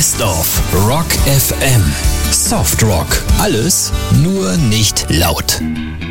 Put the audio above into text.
Best of Rock FM. Soft Rock. Alles, nur nicht laut.